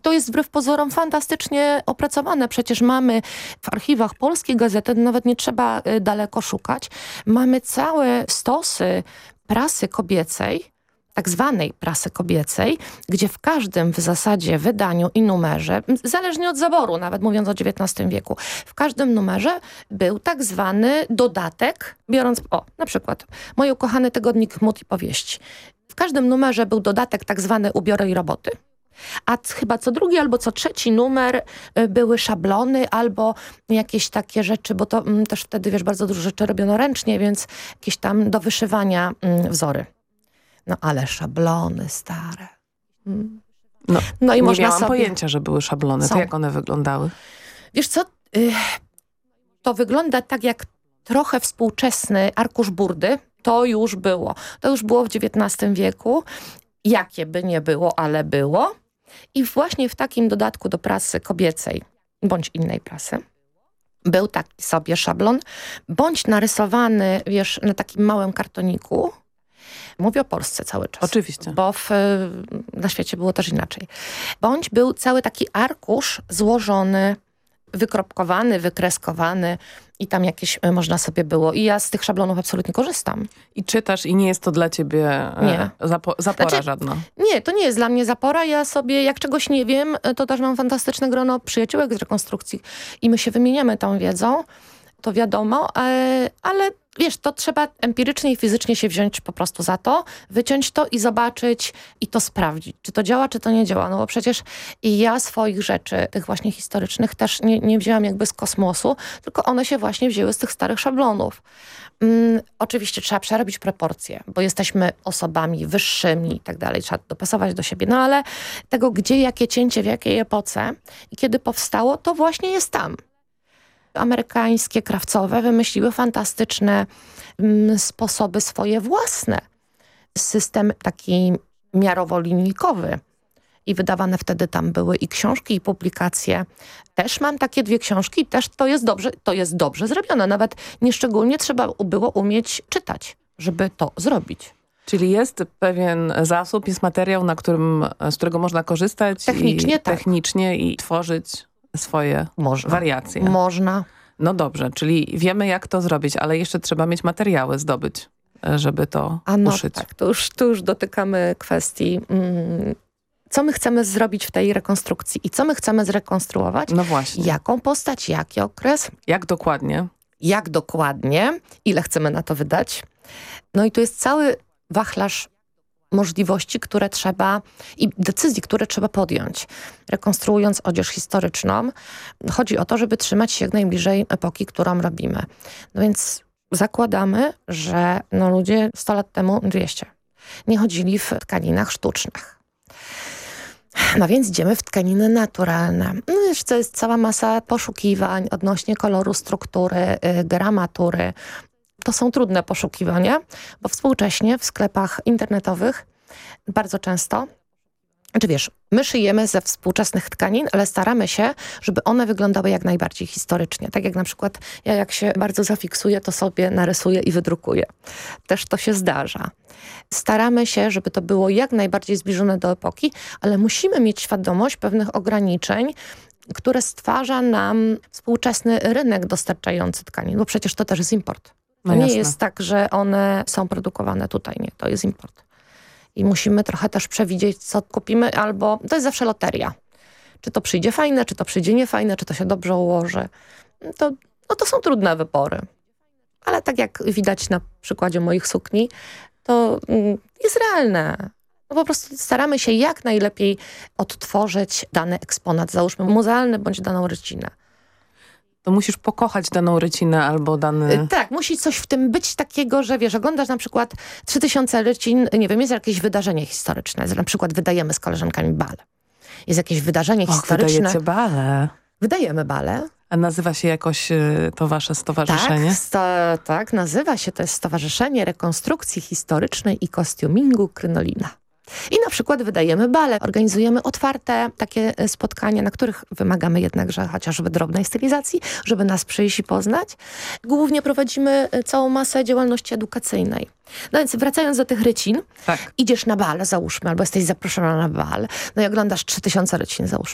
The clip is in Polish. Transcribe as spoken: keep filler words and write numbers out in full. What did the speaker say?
to jest wbrew pozorom fantastycznie opracowane. Przecież mamy w archiwach Polskiej Gazety, nawet nie trzeba daleko szukać, mamy całe stosy prasy kobiecej, tak zwanej prasy kobiecej, gdzie w każdym w zasadzie wydaniu i numerze, zależnie od zaboru, nawet mówiąc o dziewiętnastym wieku, w każdym numerze był tak zwany dodatek, biorąc, o, na przykład, Mój ukochany tygodnik Mód i Powieści. W każdym numerze był dodatek tak zwany Ubiory i roboty. A chyba co drugi albo co trzeci numer były szablony albo jakieś takie rzeczy, bo to mm, też wtedy, wiesz, bardzo dużo rzeczy robiono ręcznie, więc jakieś tam do wyszywania mm, wzory. No ale szablony stare. Mm. No, no i nie można miałam sobie... pojęcia, że były szablony. Są. To jak one wyglądały? Wiesz co, y, to wygląda tak jak trochę współczesny arkusz burdy. To już było. To już było w dziewiętnastym wieku. Jakie by nie było, ale było. I właśnie w takim dodatku do prasy kobiecej, bądź innej prasy, był taki sobie szablon, bądź narysowany, wiesz, na takim małym kartoniku. Mówię o Polsce cały czas. Oczywiście. Bo w, na świecie było też inaczej. Bądź był cały taki arkusz złożony, wykropkowany, wykreskowany i tam jakieś można sobie było. I ja z tych szablonów absolutnie korzystam. I czytasz i nie jest to dla ciebie nie. Zapo- zapora znaczy, żadna? Nie, to nie jest dla mnie zapora. Ja sobie, jak czegoś nie wiem, to też mam fantastyczne grono przyjaciółek z rekonstrukcji i my się wymieniamy tą wiedzą. To wiadomo, ale wiesz, to trzeba empirycznie i fizycznie się wziąć po prostu za to, wyciąć to i zobaczyć i to sprawdzić, czy to działa, czy to nie działa. No bo przecież i ja swoich rzeczy, tych właśnie historycznych też nie, nie wzięłam jakby z kosmosu, tylko one się właśnie wzięły z tych starych szablonów. Mm, oczywiście trzeba przerobić proporcje, bo jesteśmy osobami wyższymi i tak dalej, trzeba dopasować do siebie, no ale tego gdzie, jakie cięcie, w jakiej epoce i kiedy powstało, to właśnie jest tam. Amerykańskie krawcowe wymyśliły fantastyczne mm, sposoby swoje własne. System taki miarowo-linijkowy. I wydawane wtedy tam były i książki, i publikacje. Też mam takie dwie książki i też to jest dobrze, to jest dobrze zrobione. Nawet nieszczególnie trzeba było umieć czytać, żeby to zrobić. Czyli jest pewien zasób, jest materiał, na którym, z którego można korzystać technicznie, i, tak. technicznie i tworzyć swoje można. wariacje. Można. No dobrze, czyli wiemy jak to zrobić, ale jeszcze trzeba mieć materiały zdobyć, żeby to A no uszyć. Tak, to już, to już dotykamy kwestii, mm, co my chcemy zrobić w tej rekonstrukcji i co my chcemy zrekonstruować. No właśnie. Jaką postać, jaki okres. Jak dokładnie. Jak dokładnie, ile chcemy na to wydać. No i tu jest cały wachlarz możliwości, które trzeba i decyzji, które trzeba podjąć. Rekonstruując odzież historyczną, chodzi o to, żeby trzymać się jak najbliżej epoki, którą robimy. No więc zakładamy, że no ludzie sto lat temu, dwieście, nie chodzili w tkaninach sztucznych. No więc idziemy w tkaniny naturalne. No wiesz, to jest cała masa poszukiwań odnośnie koloru, struktury, yy, gramatury. To są trudne poszukiwania, bo współcześnie w sklepach internetowych bardzo często, czy wiesz, my szyjemy ze współczesnych tkanin, ale staramy się, żeby one wyglądały jak najbardziej historycznie. Tak jak na przykład ja jak się bardzo zafiksuję, to sobie narysuję i wydrukuję. Też to się zdarza. Staramy się, żeby to było jak najbardziej zbliżone do epoki, ale musimy mieć świadomość pewnych ograniczeń, które stwarza nam współczesny rynek dostarczający tkanin, bo przecież to też jest import. To no nie jasne. jest tak, że one są produkowane tutaj, nie, to jest import. I musimy trochę też przewidzieć, co kupimy, albo to jest zawsze loteria. Czy to przyjdzie fajne, czy to przyjdzie niefajne, czy to się dobrze ułoży. To, no to są trudne wybory. Ale tak jak widać na przykładzie moich sukni, to mm, jest realne. No po prostu staramy się jak najlepiej odtworzyć dany eksponat, załóżmy muzealny bądź daną rycinę. To musisz pokochać daną rycinę albo dany... Tak, musi coś w tym być takiego, że wiesz, oglądasz na przykład trzy tysiące rycin, nie wiem, jest jakieś wydarzenie historyczne, na przykład wydajemy z koleżankami bal. Jest jakieś wydarzenie Och, historyczne. wydajecie bale. Wydajemy bale. A nazywa się jakoś y, to wasze stowarzyszenie? Tak, sto, tak, nazywa się to jest Stowarzyszenie Rekonstrukcji Historycznej i Kostiumingu Krynolina. I na przykład wydajemy bale, organizujemy otwarte takie spotkania, na których wymagamy jednakże chociażby drobnej stylizacji, żeby nas przyjść i poznać. Głównie prowadzimy całą masę działalności edukacyjnej. No więc wracając do tych rycin, tak. Idziesz na bal, załóżmy, albo jesteś zaproszona na bal, no i oglądasz trzy tysiące rycin, załóżmy.